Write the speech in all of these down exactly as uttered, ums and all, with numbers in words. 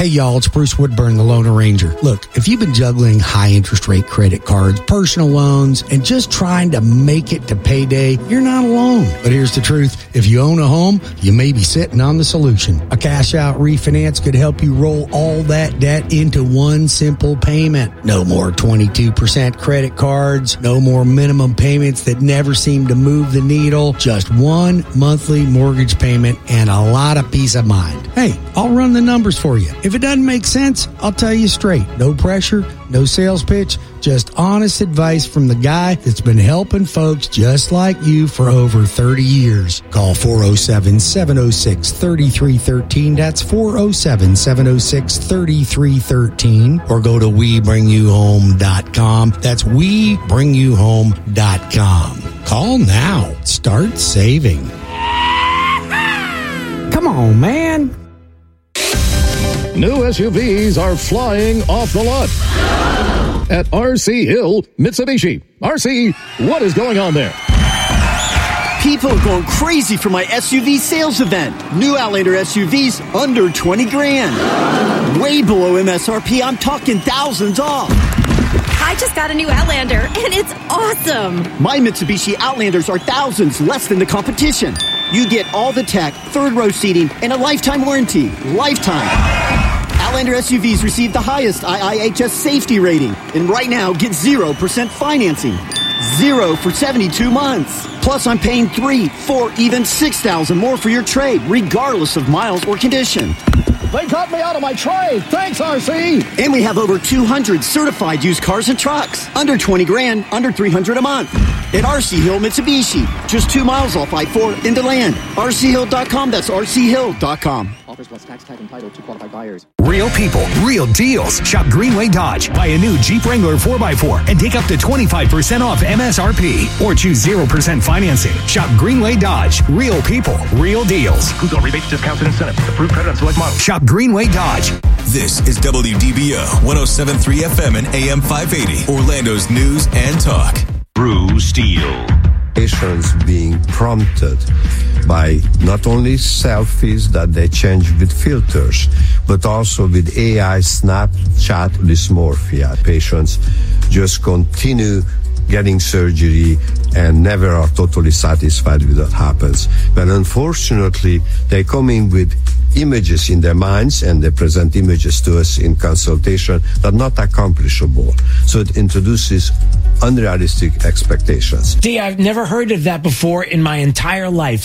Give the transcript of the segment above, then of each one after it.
Hey, y'all, it's Bruce Woodburn, the Loan Arranger. Look, if you've been juggling high interest rate credit cards, personal loans, and just trying to make it to payday, you're not alone. But here's the truth. If you own a home, you may be sitting on the solution. A cash out refinance could help you roll all that debt into one simple payment. No more twenty-two percent credit cards, no more minimum payments that never seem to move the needle, just one monthly mortgage payment and a lot of peace of mind. Hey, I'll run the numbers for you. If it doesn't make sense, I'll tell you straight. No pressure, no sales pitch, just honest advice from the guy that's been helping folks just like you for over thirty years. Call four oh seven, seven oh six, three three one three. That's four oh seven, seven oh six, three three one three. Or go to we bring you home dot com. That's we bring you home dot com. Call now. Start saving. Come on, man. New S U Vs are flying off the lot at R C Hill Mitsubishi. R C, what is going on there? People are going crazy for my S U V sales event. New Outlander S U Vs under twenty grand. Way below M S R P. I'm talking thousands off. I just got a new Outlander, and it's awesome. My Mitsubishi Outlanders are thousands less than the competition. You get all the tech, third row seating, and a lifetime warranty. Lifetime. Outlander S U Vs receive the highest I I H S safety rating. And right now, get zero percent financing. Zero for seventy-two months. Plus, I'm paying three, four, even six thousand more for your trade, regardless of miles or condition. They got me out of my trade. Thanks, R C. And we have over two hundred certified used cars and trucks. Under twenty grand, under three hundred a month. At R C Hill Mitsubishi. Just two miles off I four into land. R C hill dot com. That's R C hill dot com. Offers plus tax, tag, and title to qualified buyers. Real people, real deals. Shop Greenway Dodge. Buy a new Jeep Wrangler four by four and take up to twenty-five percent off M S R P. Or choose zero percent financing. Shop Greenway Dodge. Real people, real deals. Includes all rebates, discounts, and incentives. Approved credit on select models. Shop Greenway Dodge. This is W D B O one oh seven point three F M and A M five eighty. Orlando's news and talk. Bruce Steele. Patients being prompted by not only selfies that they change with filters, but also with A I Snapchat dysmorphia. Patients just continue getting surgery and never are totally satisfied with what happens. But unfortunately, they come in with images in their minds and they present images to us in consultation that are not accomplishable. So it introduces unrealistic expectations. See, I've never heard of that before in my entire life.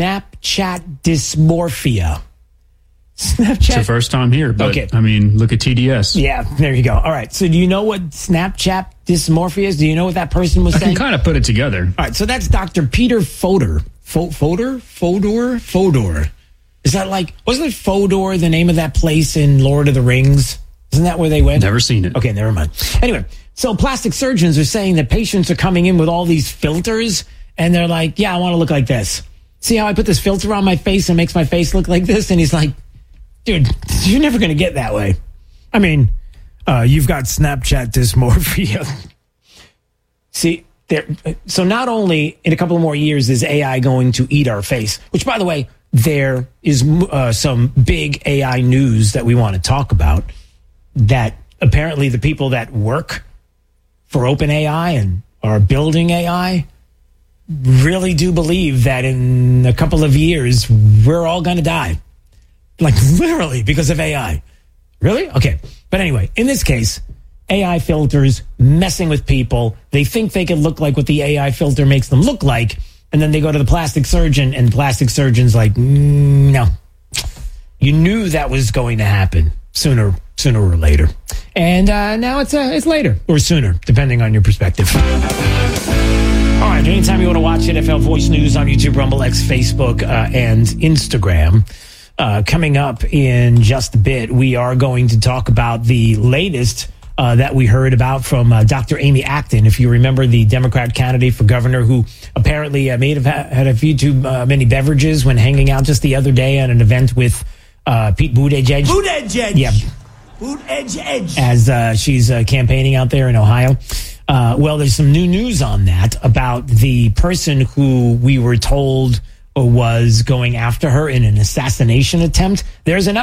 Snapchat dysmorphia. Snapchat. It's your first time here, but okay. I mean, look at T D S. Yeah, there you go. All right. So do you know what Snapchat dysmorphia is? Do you know what that person was I saying? I can kind of put it together. All right. So that's Doctor Peter Fodor. Fo- Fodor? Fodor? Fodor. Is that like, wasn't it Fodor, the name of that place in Lord of the Rings? Isn't that where they went? Never seen it. Okay, never mind. Anyway, so plastic surgeons are saying that patients are coming in with all these filters and they're like, yeah, I want to look like this. See how I put this filter on my face and makes my face look like this? And he's like, dude, you're never going to get that way. I mean, uh, you've got Snapchat dysmorphia. See, there. So not only in a couple of more years is A I going to eat our face, which, by the way, there is uh, some big A I news that we want to talk about, that apparently the people that work for OpenAI and are building A I really do believe that in a couple of years, we're all going to die. Like literally because of A I. Really? Okay. But anyway, in this case, A I filters messing with people. They think they can look like what the A I filter makes them look like. And then they go to the plastic surgeon and the plastic surgeon's like, mm, no, you knew that was going to happen sooner, sooner or later. And uh, now it's uh, it's later or sooner, depending on your perspective. All right. Anytime you want to watch N F L Voice News on YouTube, Rumble, X, Facebook, uh, and Instagram. Uh, coming up in just a bit, we are going to talk about the latest uh, that we heard about from uh, Doctor Amy Acton. If you remember, the Democrat candidate for governor who apparently uh, may have had a few too uh, many beverages when hanging out just the other day at an event with uh, Pete Buttigieg. Buttigieg. Yeah. Buttigieg. As uh, she's uh, campaigning out there in Ohio. Uh, well, there's some new news on that about the person who we were told was going after her in an assassination attempt. There's an